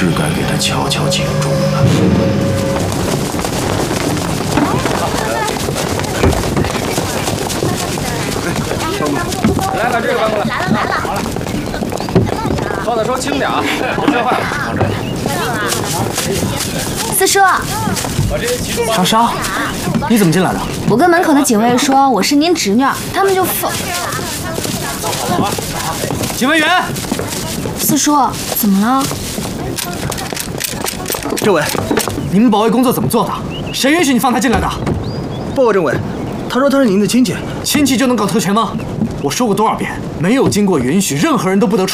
是该给他敲敲警钟了。 来把这个搬过来。来了。好了。放的稍轻点啊，别摔坏了。 四叔， 莎莎，你怎么进来的？ 我跟门口的警卫说我是您侄女，他们就警卫员， 四叔，怎么了？ 政委，你们保卫工作怎么做的？谁允许你放他进来的？ 报告政委，他说他是您的亲戚。 亲戚就能搞特权吗？我说过多少遍，没有经过允许，任何人都不得